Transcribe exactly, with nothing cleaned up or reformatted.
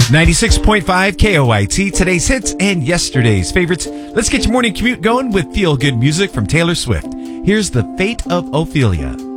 ninety-six point five K O I T, today's hits and yesterday's favorites. Let's get your morning commute going with feel-good music from Taylor Swift. Here's The Fate of Ophelia.